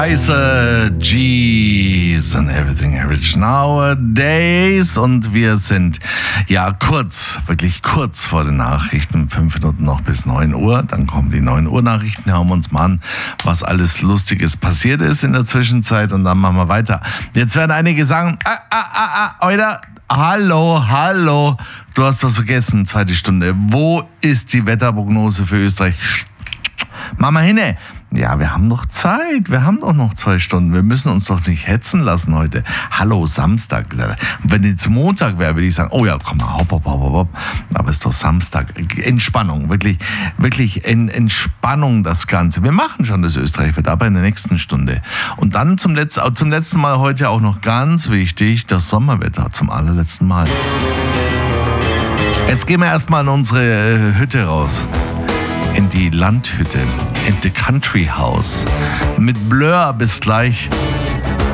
Kaiser G's and everything average nowadays. Und wir sind wirklich kurz vor den Nachrichten. 5 Minuten noch bis 9 Uhr. Dann kommen die 9 Uhr Nachrichten. Hören wir uns mal an, was alles Lustiges passiert ist in der Zwischenzeit. Und dann machen wir weiter. Jetzt werden einige sagen, Alter, hallo. Du hast was vergessen, zweite Stunde. Wo ist die Wetterprognose für Österreich? Mama hinne. Ja, wir haben noch Zeit. Wir haben doch noch 2 Stunden. Wir müssen uns doch nicht hetzen lassen heute. Hallo, Samstag. Wenn jetzt Montag wäre, würde ich sagen, oh ja, komm mal, hopp. Aber es ist doch Samstag. Entspannung, wirklich Entspannung das Ganze. Wir machen schon das Österreich-Wetter, aber in der nächsten Stunde. Und dann zum letzten Mal heute auch noch ganz wichtig, das Sommerwetter zum allerletzten Mal. Jetzt gehen wir erstmal in unsere Hütte raus. In die Landhütte, in the Country House. Mit Blur bis gleich.